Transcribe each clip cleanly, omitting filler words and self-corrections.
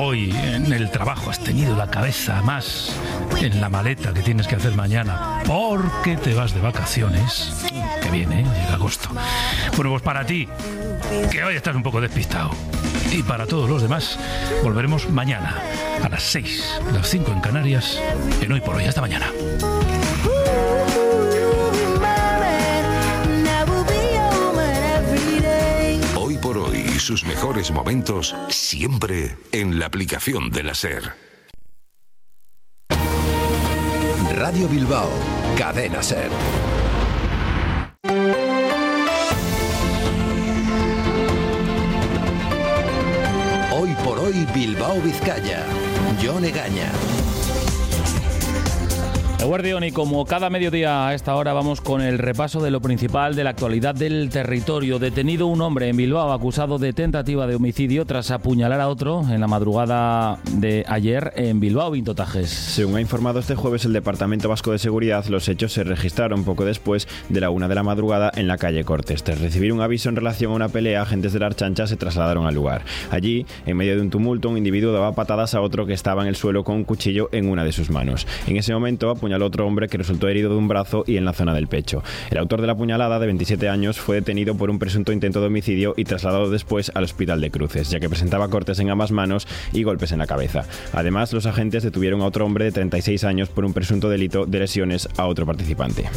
hoy en el trabajo has tenido la cabeza más en la maleta que tienes que hacer mañana porque te vas de vacaciones, que viene, llega agosto. Bueno, pues para ti, que hoy estás un poco despistado, y para todos los demás, volveremos mañana a las 6, las 5 en Canarias, en Hoy por Hoy. Hasta mañana. Hoy por Hoy, sus mejores momentos siempre en la aplicación de la SER. Radio Bilbao, Cadena SER. Hoy por Hoy, Bilbao, Vizcaya. Jon Egaña. Guardión, y como cada mediodía a esta hora vamos con el repaso de lo principal de la actualidad del territorio. Detenido un hombre en Bilbao acusado de tentativa de homicidio tras apuñalar a otro en la madrugada de ayer en Bilbao, Vintotajes. Según ha informado este jueves el Departamento Vasco de Seguridad, los hechos se registraron poco después de la 1 de la madrugada en la calle Cortes. Tras recibir un aviso en relación a una pelea, agentes de la Ertzaintza se trasladaron al lugar. Allí, en medio de un tumulto, un individuo daba patadas a otro que estaba en el suelo con un cuchillo en una de sus manos. En ese momento apuñaló a otro hombre que resultó herido de un brazo y en la zona del pecho. El autor de la apuñalada, de 27 años, fue detenido por un presunto intento de homicidio y trasladado después al Hospital de Cruces, ya que presentaba cortes en ambas manos y golpes en la cabeza. Además, los agentes detuvieron a otro hombre de 36 años por un presunto delito de lesiones a otro participante.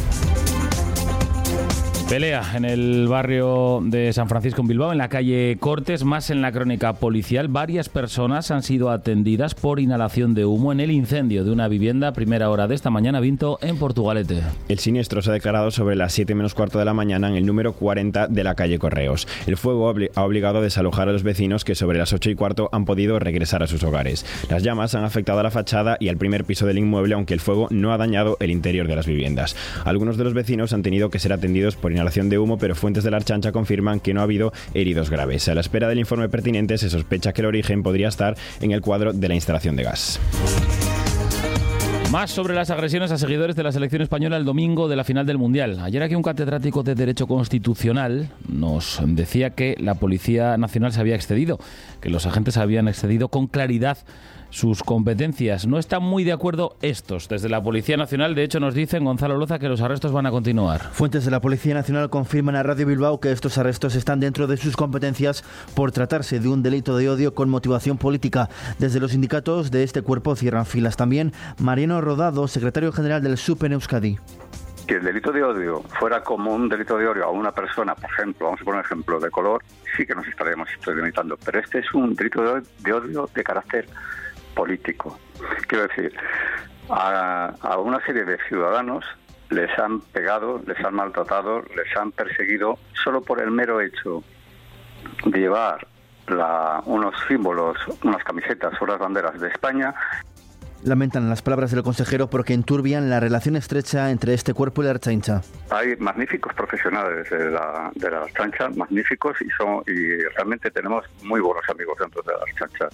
Pelea en el barrio de San Francisco en Bilbao, en la calle Cortes. Más en la crónica policial. Varias personas han sido atendidas por inhalación de humo en el incendio de una vivienda a primera hora de esta mañana, Vinto, en Portugalete. El siniestro se ha declarado sobre las 7 menos cuarto de la mañana en el número 40 de la calle Correos. El fuego ha obligado a desalojar a los vecinos que sobre las 8 y cuarto han podido regresar a sus hogares. Las llamas han afectado a la fachada y al primer piso del inmueble, aunque el fuego no ha dañado el interior de las viviendas. Algunos de los vecinos han tenido que ser atendidos por inhalación de humo, pero fuentes de la Ertzaintza confirman que no ha habido heridos graves. A la espera del informe pertinente, se sospecha que el origen podría estar en el cuadro de la instalación de gas. Más sobre las agresiones a seguidores de la selección española el domingo de la final del Mundial. Ayer aquí un catedrático de Derecho Constitucional nos decía que la Policía Nacional se había excedido, que los agentes habían excedido con claridad sus competencias. No están muy de acuerdo estos. Desde la Policía Nacional, de hecho, nos dicen, Gonzalo Loza, que los arrestos van a continuar. Fuentes de la Policía Nacional confirman a Radio Bilbao que estos arrestos están dentro de sus competencias por tratarse de un delito de odio con motivación política. Desde los sindicatos de este cuerpo cierran filas. También Mariano Rodado, secretario general del SUP en Euskadi. Que el delito de odio fuera como un delito de odio a una persona, por ejemplo, vamos a poner un ejemplo de color, sí que nos estaríamos limitando, pero este es un delito de odio de carácter político. Quiero decir, a una serie de ciudadanos les han pegado, les han maltratado, les han perseguido solo por el mero hecho de llevar unos símbolos, unas camisetas o las banderas de España. Lamentan las palabras del consejero porque enturbian la relación estrecha entre este cuerpo y la Ertzaintza. Hay magníficos profesionales de la Ertzaintza, magníficos, y realmente tenemos muy buenos amigos dentro de la Ertzaintza.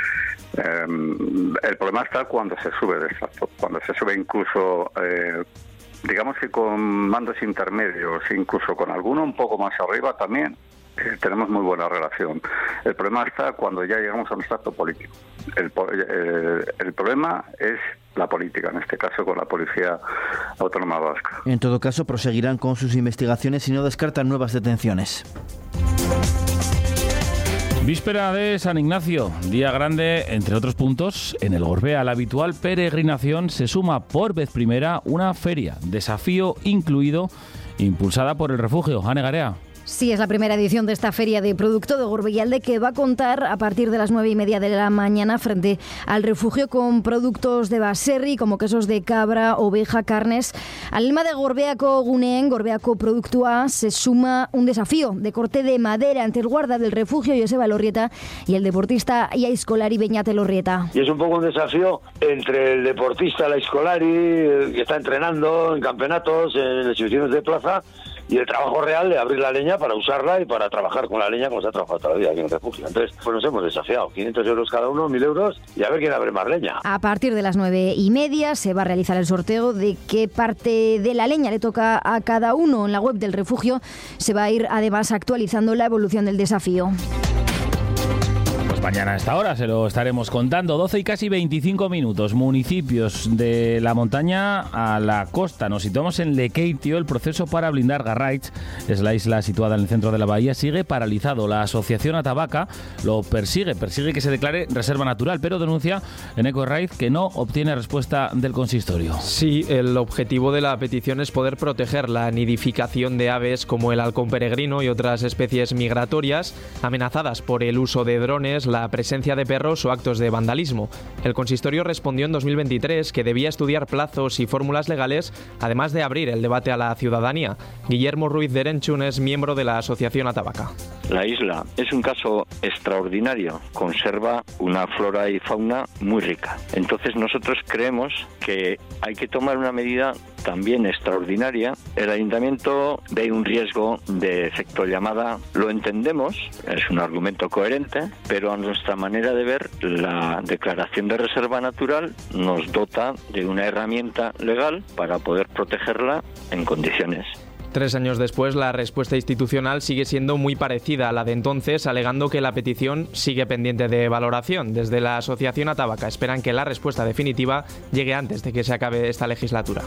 El problema está cuando se sube de estrato, cuando se sube incluso, digamos que con mandos intermedios, incluso con alguno un poco más arriba también. Tenemos muy buena relación. El problema está cuando ya llegamos a un estrato político. El problema es la política, en este caso con la Policía Autónoma Vasca. En todo caso, proseguirán con sus investigaciones y no descartan nuevas detenciones. Víspera de San Ignacio, día grande, entre otros puntos, en el Gorbea. A la habitual peregrinación se suma por vez primera una feria, desafío incluido, impulsada por el Refugio. Ane Garea. Sí, es la primera edición de esta feria de producto de Gorbellalde que va a contar a partir de las 9:30 de la mañana frente al refugio con productos de baserri como quesos de cabra, oveja, carnes. Al lema de Gorbeako Guneen, Gorbeako Produktua, se suma un desafío de corte de madera ante el guarda del refugio, Joseba Elorrieta, y el deportista Iaiskolari Beñat Elorrieta. Y es un poco un desafío entre el deportista, la Iaiskolari, que está entrenando en campeonatos, en exhibiciones de plaza, y el trabajo real de abrir la leña para usarla y para trabajar con la leña como se ha trabajado toda la vida aquí en el refugio. Entonces, pues nos hemos desafiado, 500 euros cada uno, 1.000 euros, y a ver quién abre más leña. A partir de las 9:30 se va a realizar el sorteo de qué parte de la leña le toca a cada uno. En la web del refugio se va a ir además actualizando la evolución del desafío. mañana a esta hora se lo estaremos contando. 12 y casi 25 minutos. Municipios de la montaña a la costa. Nos situamos en Lekeitio. El proceso para blindar Garraitz, es la isla situada en el centro de la bahía, sigue paralizado. La asociación Atabaca lo persigue que se declare reserva natural, pero denuncia en Ecoerraiz que no obtiene respuesta del consistorio. Sí, el objetivo de la petición es poder proteger la nidificación de aves como el halcón peregrino y otras especies migratorias amenazadas por el uso de drones, la presencia de perros o actos de vandalismo. El consistorio respondió en 2023 que debía estudiar plazos y fórmulas legales, además de abrir el debate a la ciudadanía. Guillermo Ruiz de Erenchun es miembro de la asociación Atabaca. La isla es un caso extraordinario, conserva una flora y fauna muy rica. Entonces nosotros creemos que hay que tomar una medida también extraordinaria. El ayuntamiento ve un riesgo de efecto llamada, lo entendemos, es un argumento coherente, pero a nuestra manera de ver, la declaración de reserva natural nos dota de una herramienta legal para poder protegerla en condiciones. 3 años después, la respuesta institucional sigue siendo muy parecida a la de entonces, alegando que la petición sigue pendiente de valoración. Desde la asociación Atabaca esperan que la respuesta definitiva llegue antes de que se acabe esta legislatura.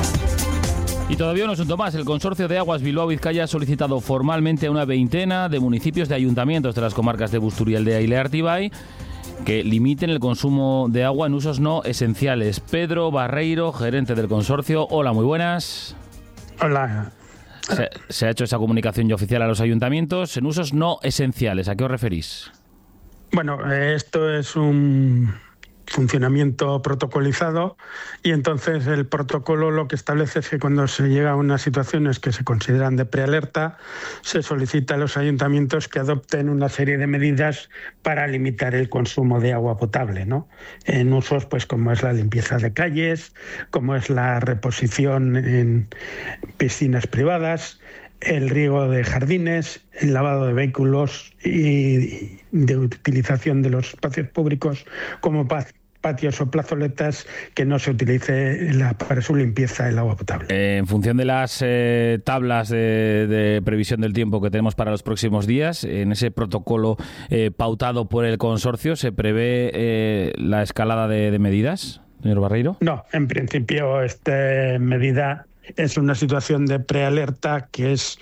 Y todavía un asunto más. El Consorcio de Aguas Bilbao-Vizcaya ha solicitado formalmente a una veintena de municipios de ayuntamientos de las comarcas de Busturialdea y Leartibay que limiten el consumo de agua en usos no esenciales. Pedro Barreiro, gerente del consorcio. Hola, muy buenas. Hola. Se ha hecho esa comunicación ya oficial a los ayuntamientos en usos no esenciales. ¿A qué os referís? Bueno, esto es un funcionamiento protocolizado y entonces el protocolo lo que establece es que cuando se llega a unas situaciones que se consideran de prealerta, se solicita a los ayuntamientos que adopten una serie de medidas para limitar el consumo de agua potable, ¿no? En usos pues como es la limpieza de calles, como es la reposición en piscinas privadas, el riego de jardines, el lavado de vehículos y de utilización de los espacios públicos como patios o plazoletas, que no se utilice para su limpieza el agua potable. En función de las tablas de previsión del tiempo que tenemos para los próximos días, en ese protocolo pautado por el consorcio, ¿se prevé la escalada de medidas, señor Barreiro? No, en principio esta medida es una situación de prealerta que es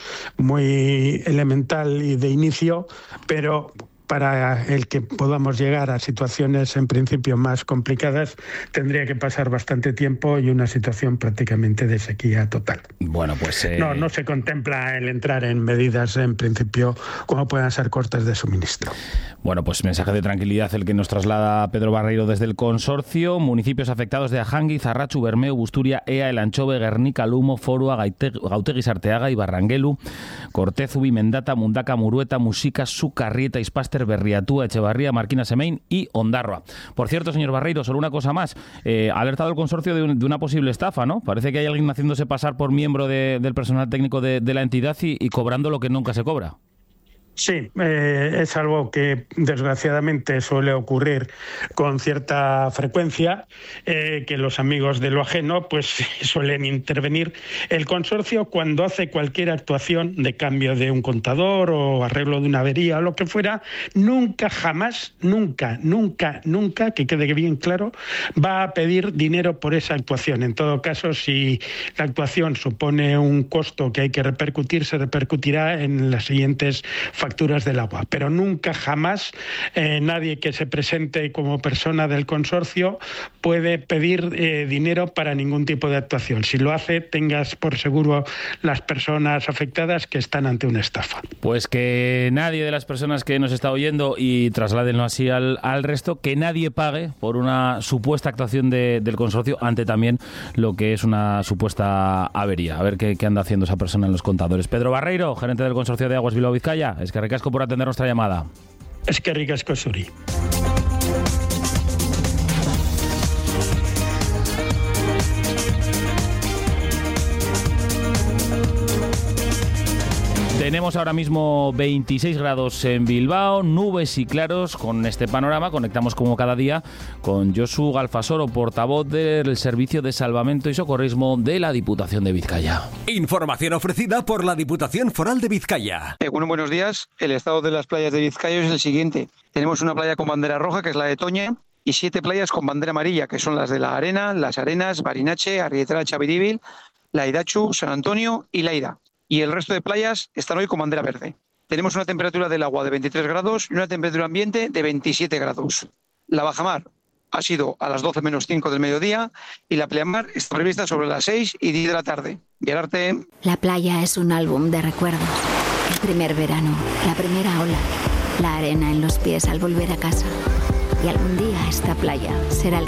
muy elemental y de inicio, pero para el que podamos llegar a situaciones en principio más complicadas tendría que pasar bastante tiempo y una situación prácticamente de sequía total. Bueno, pues no se contempla el entrar en medidas en principio como puedan ser cortes de suministro. Bueno, pues mensaje de tranquilidad el que nos traslada Pedro Barreiro desde el consorcio. Municipios afectados de Ajangui, Zarrachu, Bermeo, Busturia, Ea, El Anchove, Guernica, Lumo, Forua, Gautegi, Sarteaga y Barranguelu, Cortezubi, Mendata, Mundaka, Murueta, Musica, Sucarrieta, Ispaster, Berriatúa, Echevarría, Marquina, Semein y Ondarroa. Por cierto, señor Barreiro, solo una cosa más. Ha alertado el consorcio de una posible estafa, ¿no? Parece que hay alguien haciéndose pasar por miembro del personal técnico de la entidad y cobrando lo que nunca se cobra. Sí, es algo que desgraciadamente suele ocurrir con cierta frecuencia, que los amigos de lo ajeno pues suelen intervenir. El consorcio, cuando hace cualquier actuación de cambio de un contador o arreglo de una avería o lo que fuera, nunca, jamás, nunca, que quede bien claro, va a pedir dinero por esa actuación. En todo caso, si la actuación supone un costo que hay que repercutir, se repercutirá en las siguientes facturas del agua, pero nunca jamás nadie que se presente como persona del consorcio puede pedir dinero para ningún tipo de actuación. Si lo hace, tengas por seguro las personas afectadas que están ante una estafa. Pues que nadie de las personas que nos está oyendo, y trasládenlo así al resto, que nadie pague por una supuesta actuación del consorcio ante también lo que es una supuesta avería. A ver qué anda haciendo esa persona en los contadores. Pedro Barreiro, gerente del consorcio de Aguas Bilbao-Vizcaya, es que ricasco por atender nuestra llamada. Es que ricasco, Suri. Tenemos ahora mismo 26 grados en Bilbao, nubes y claros. Con este panorama conectamos como cada día con Josu Galfasoro, portavoz del Servicio de Salvamento y Socorrismo de la Diputación de Vizcaya. Información ofrecida por la Diputación Foral de Vizcaya. Buenos días. El estado de las playas de Vizcaya es el siguiente. Tenemos una playa con bandera roja, que es la de Toña, y 7 playas con bandera amarilla, que son las de La Arena, Las Arenas, Barinache, Arrietral, Chaviríbil, La Idachu, San Antonio y Laida. Y el resto de playas están hoy con bandera verde. Tenemos una temperatura del agua de 23 grados y una temperatura ambiente de 27 grados. La bajamar ha sido a las 12 menos 5 del mediodía y la pleamar está prevista sobre las 6 y 10 de la tarde. Gerarte. La playa es un álbum de recuerdos. El primer verano, la primera ola, la arena en los pies al volver a casa. Y algún día esta playa será el